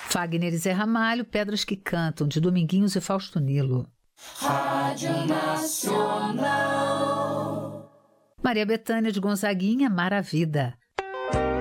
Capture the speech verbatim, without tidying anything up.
Fagner e Zé Ramalho, Pedras que Cantam, de Dominguinhos e Fausto Nilo. Rádio Nacional. Maria Bethânia de Gonzaguinha, Mar a Vida.